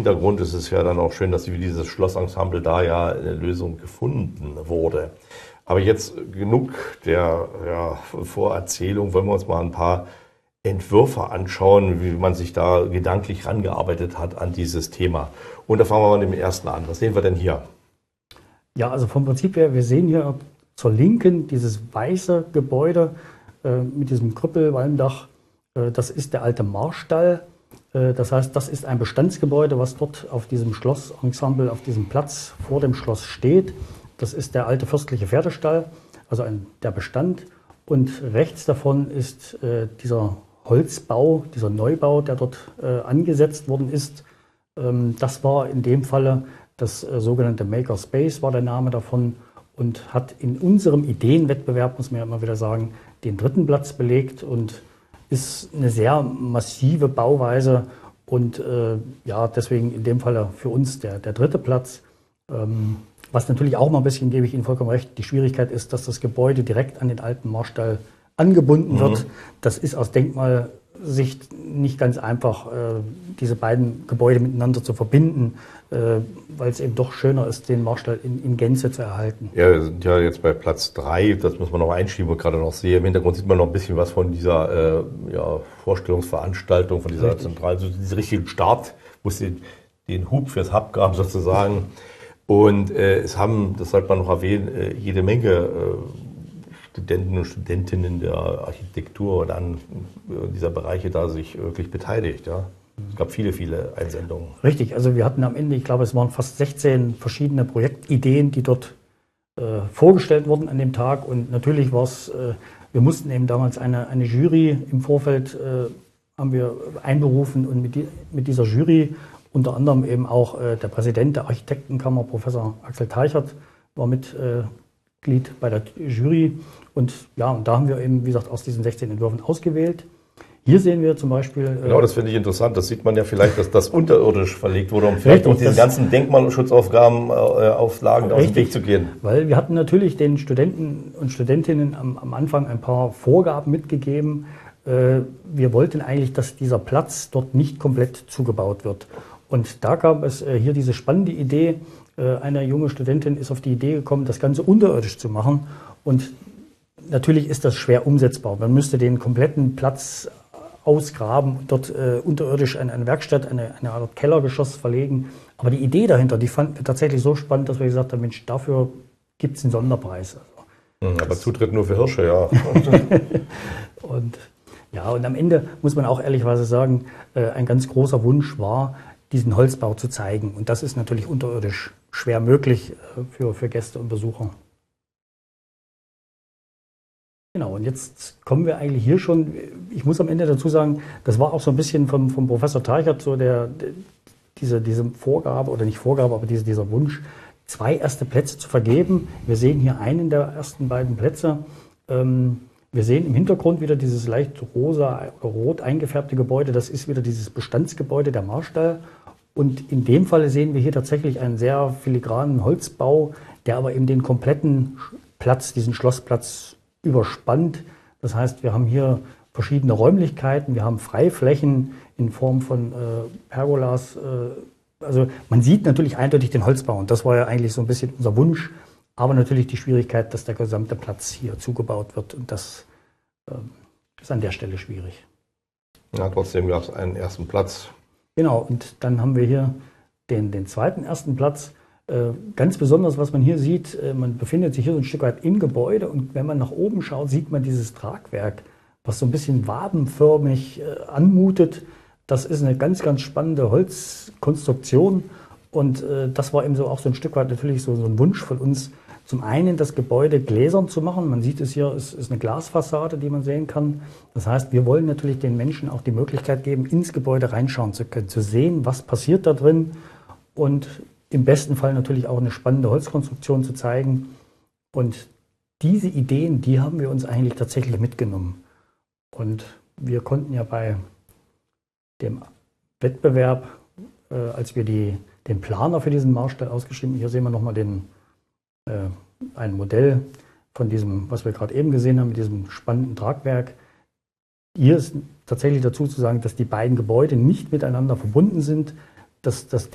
Hintergrund ist es ja dann auch schön, dass wie dieses Schlossensemble da ja eine Lösung gefunden wurde. Aber jetzt genug der Vorerzählung, wollen wir uns mal ein paar Entwürfe anschauen, wie man sich da gedanklich rangearbeitet hat an dieses Thema. Und da fangen wir mal mit dem ersten an. Was sehen wir denn hier? Ja, also vom Prinzip her, wir sehen hier zur Linken dieses weiße Gebäude mit diesem Krüppelwalmdach. Das ist der alte Marstall. Das heißt, das ist ein Bestandsgebäude, was dort auf diesem Schlossensemble, auf diesem Platz vor dem Schloss steht. Das ist der alte fürstliche Pferdestall, also der Bestand. Und rechts davon ist dieser Holzbau, dieser Neubau, der dort angesetzt worden ist. Das war in dem Falle das sogenannte Makerspace, war der Name davon, und hat in unserem Ideenwettbewerb, muss man ja immer wieder sagen, den 3. Platz belegt und ist eine sehr massive Bauweise und deswegen in dem Falle für uns der 3. Platz. Was natürlich auch mal ein bisschen, gebe ich Ihnen vollkommen recht, die Schwierigkeit ist, dass das Gebäude direkt an den alten Marstall angebunden wird. Das ist aus Denkmalsicht nicht ganz einfach, diese beiden Gebäude miteinander zu verbinden, weil es eben doch schöner ist, den Marstall in Gänze zu erhalten. Ja, wir sind ja jetzt bei Platz 3, das muss man noch einschieben, wo ich gerade noch sehe. Im Hintergrund sieht man noch ein bisschen was von dieser Vorstellungsveranstaltung, von dieser Zentrale, also diesen richtigen Start, wo es den Hub fürs Hub gab sozusagen. Und es haben, das sollte man noch erwähnen, jede Menge Studenten und Studentinnen der Architektur und an dieser Bereiche da sich wirklich beteiligt. Ja. Es gab viele, viele Einsendungen. Richtig, also wir hatten am Ende, ich glaube, es waren fast 16 verschiedene Projektideen, die dort vorgestellt wurden an dem Tag. Und natürlich war es, wir mussten eben damals eine Jury im Vorfeld haben wir einberufen, und mit dieser Jury unter anderem eben auch der Präsident der Architektenkammer, Professor Axel Teichert, war Mitglied bei der Jury. Und ja, und da haben wir eben, wie gesagt, aus diesen 16 Entwürfen ausgewählt. Hier sehen wir zum Beispiel... Genau, das finde ich interessant. Das sieht man ja vielleicht, dass das unterirdisch verlegt wurde, um vielleicht auch diese ganzen Denkmalschutzaufgaben, Auflagen aus dem Weg zu gehen. Weil wir hatten natürlich den Studenten und Studentinnen am Anfang ein paar Vorgaben mitgegeben. Wir wollten eigentlich, dass dieser Platz dort nicht komplett zugebaut wird. Und da gab es hier diese spannende Idee. Eine junge Studentin ist auf die Idee gekommen, das Ganze unterirdisch zu machen. Und natürlich ist das schwer umsetzbar. Man müsste den kompletten Platz ausgraben, dort unterirdisch eine Werkstatt, eine Art Kellergeschoss verlegen. Aber die Idee dahinter, die fanden wir tatsächlich so spannend, dass wir gesagt haben, Mensch, dafür gibt es einen Sonderpreis. Also, aber Zutritt nur für Hirsche, ja. Und am Ende muss man auch ehrlicherweise sagen, ein ganz großer Wunsch war, diesen Holzbau zu zeigen. Und das ist natürlich unterirdisch schwer möglich für Gäste und Besucher. Genau, und jetzt kommen wir eigentlich hier schon, ich muss am Ende dazu sagen, das war auch so ein bisschen vom Professor Teichert so diese Vorgabe, oder nicht Vorgabe, aber dieser Wunsch, 2 erste Plätze zu vergeben. Wir sehen hier einen der ersten beiden Plätze. Wir sehen im Hintergrund wieder dieses leicht rosa oder rot eingefärbte Gebäude. Das ist wieder dieses Bestandsgebäude, der Marstall. Und in dem Falle sehen wir hier tatsächlich einen sehr filigranen Holzbau, der aber eben den kompletten Platz, diesen Schlossplatz überspannt. Das heißt, wir haben hier verschiedene Räumlichkeiten, wir haben Freiflächen in Form von Pergolas. Also man sieht natürlich eindeutig den Holzbau, und das war ja eigentlich so ein bisschen unser Wunsch. Aber natürlich die Schwierigkeit, dass der gesamte Platz hier zugebaut wird, und das ist an der Stelle schwierig. Ja, trotzdem gab es einen ersten Platz. Genau, und dann haben wir hier den zweiten ersten Platz. Ganz besonders, was man hier sieht, man befindet sich hier so ein Stück weit im Gebäude, und wenn man nach oben schaut, sieht man dieses Tragwerk, was so ein bisschen wabenförmig anmutet. Das ist eine ganz, ganz spannende Holzkonstruktion, und das war eben so auch so ein Stück weit natürlich so ein Wunsch von uns, zum einen das Gebäude gläsern zu machen. Man sieht es hier, es ist eine Glasfassade, die man sehen kann. Das heißt, wir wollen natürlich den Menschen auch die Möglichkeit geben, ins Gebäude reinschauen zu können, zu sehen, was passiert da drin, und im besten Fall natürlich auch eine spannende Holzkonstruktion zu zeigen. Und diese Ideen, die haben wir uns eigentlich tatsächlich mitgenommen. Und wir konnten ja bei dem Wettbewerb, als wir den Planer für diesen Marstall ausgeschrieben haben, hier sehen wir nochmal ein Modell von diesem, was wir gerade eben gesehen haben, mit diesem spannenden Tragwerk. Hier ist tatsächlich dazu zu sagen, dass die beiden Gebäude nicht miteinander verbunden sind, dass